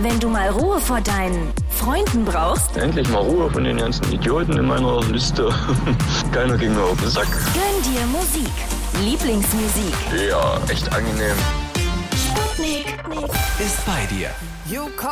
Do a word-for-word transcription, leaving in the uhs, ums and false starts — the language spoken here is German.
Wenn du mal Ruhe vor deinen Freunden brauchst, endlich mal Ruhe von den ganzen Idioten in meiner Liste. Keiner ging mir auf den Sack. Gönn dir Musik. Lieblingsmusik. Ja, echt angenehm. Sputnik ist bei dir. You call